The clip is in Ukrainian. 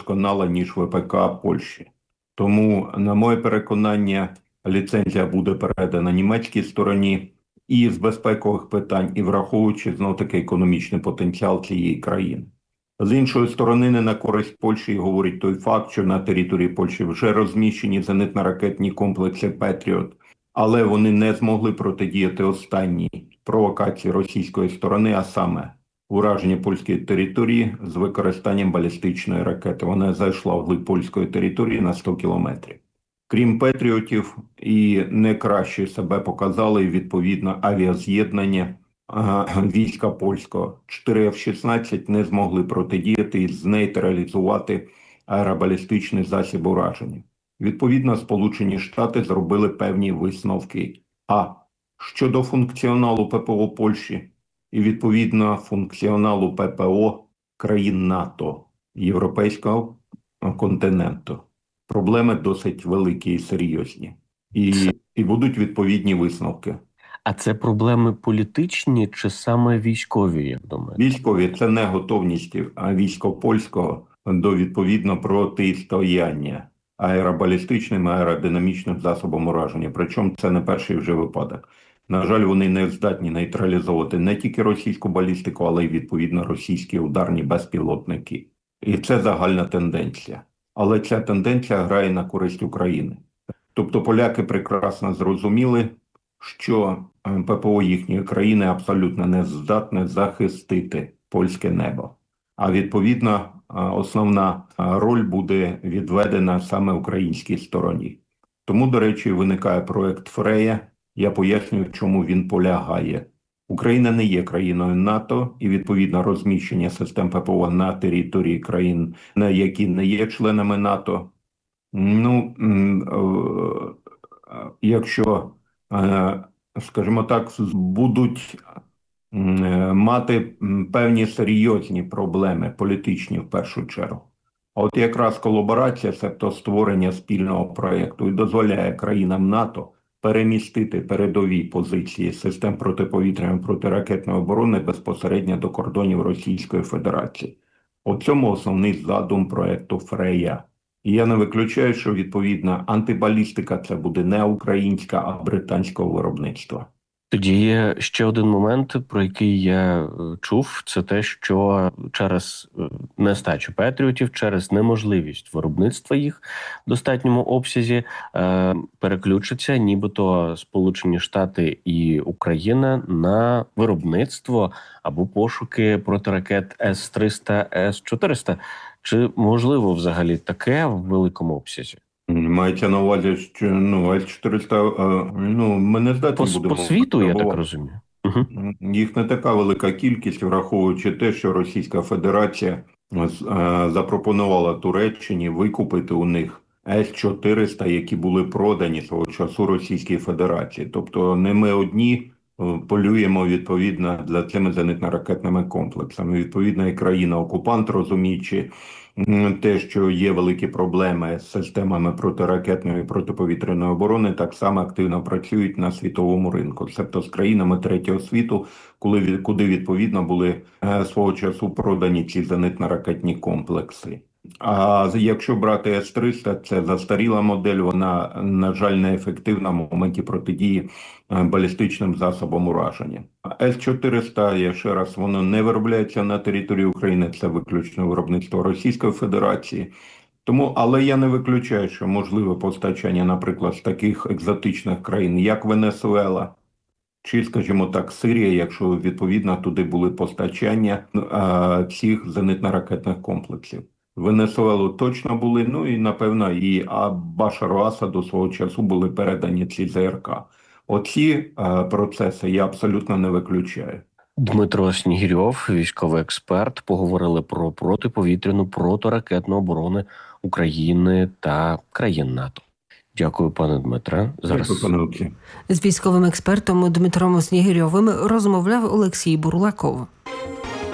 досконала, ніж ВПК Польщі. Тому, на моє переконання, ліцензія буде передана німецькій стороні і з безпекових питань, і враховуючи знов-таки економічний потенціал цієї країни. З іншої сторони, не на користь Польщі говорить той факт, що на території Польщі вже розміщені зенитно-ракетні комплекси «Петріот», але вони не змогли протидіяти останній провокації російської сторони, а саме ураження польської території з використанням балістичної ракети. Вона зайшла вглиб польської території на 100 кілометрів. Крім «Петріотів», і не краще себе показали відповідно авіаз'єднання війська польського. 4 F-16 не змогли протидіяти і знейтралізувати аеробалістичний засіб ураження. Відповідно, Сполучені Штати зробили певні висновки. А щодо функціоналу ППО Польщі і, відповідно, функціоналу ППО країн НАТО, Європейського континенту. Проблеми досить великі і серйозні. І будуть відповідні висновки. А це проблеми політичні чи саме військові, як думаєте? Військові – це не готовність війська польського до відповідно протистояння аеробалістичним, аеродинамічним засобам ураження. Причому це не перший вже випадок. На жаль, вони не здатні нейтралізувати не тільки російську балістику, але й відповідно російські ударні безпілотники. І це загальна тенденція. Але ця тенденція грає на користь України. Тобто поляки прекрасно зрозуміли, що ППО їхньої країни абсолютно не здатне захистити польське небо. А відповідно, основна роль буде відведена саме українській стороні. Тому, до речі, виникає проект «Фрея». Я пояснюю, чому він полягає. Україна не є країною НАТО, і відповідно розміщення систем ППО на території країн, які не є членами НАТО. Якщо, скажімо так, будуть мати певні серйозні проблеми, політичні в першу чергу. А от якраз колаборація, тобто створення спільного проєкту, і дозволяє країнам НАТО перемістити передові позиції систем протиповітряної протиракетної оборони безпосередньо до кордонів Російської Федерації. У цьому основний задум проєкту «Фрея». І я не виключаю, що відповідно антибалістика це буде не українська, а британського виробництва. Тоді є ще один момент, про який я чув, це те, що через нестачу «Петріотів», через неможливість виробництва їх в достатньому обсязі переключаться нібито Сполучені Штати і Україна на виробництво або пошуки протиракет С-300, С-400. Чи можливо взагалі таке в великому обсязі? Мається на увазі, що С-400, ми не здатні будемо... По світу, я так розумію. Їх не така велика кількість, враховуючи те, що Російська Федерація запропонувала Туреччині викупити у них С-400, які були продані свого часу Російській Федерації. Тобто не ми одні полюємо відповідно за цими зенитно-ракетними комплексами. Відповідно, і країна-окупант, розуміючи те, що є великі проблеми з системами протиракетної і протиповітряної оборони, так само активно працюють на світовому ринку. Тобто з країнами третього світу, куди відповідно були свого часу продані ці зенитно-ракетні комплекси. А якщо брати С-300, це застаріла модель, вона, на жаль, неефективна в моменті протидії балістичним засобам ураження. С-400, я ще раз, воно не виробляється на території України, це виключно виробництво Російської Федерації. Тому, але я не виключаю, що можливе постачання, наприклад, з таких екзотичних країн, як Венесуела, чи, скажімо так, Сирія, якщо відповідно туди були постачання цих зенитно-ракетних комплексів. Венесуелу точно були, і, напевно, і Башару Асаду свого часу були передані ці ЗРК. Оці процеси я абсолютно не виключаю. Дмитро Снігирьов, військовий експерт, поговорили про протиповітряну, протиракетну оборону України та країн НАТО. Дякую, пане Дмитре. Дякую, пане Олексій. З військовим експертом Дмитром Снігирьовим розмовляв Олексій Бурлаков.